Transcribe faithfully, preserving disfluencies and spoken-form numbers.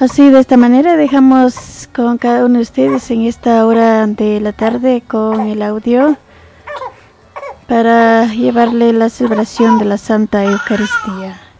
Así, de esta manera dejamos con cada uno de ustedes en esta hora de la tarde con el audio para llevarle la celebración de la Santa Eucaristía.